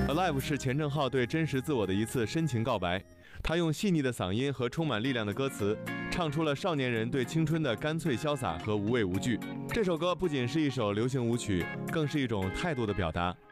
Alive 是钱正浩对真实自我的一次深情告白，他用细腻的嗓音和充满力量的歌词，唱出了少年人对青春的干脆潇洒和无畏无惧。这首歌不仅是一首流行舞曲，更是一种态度的表达。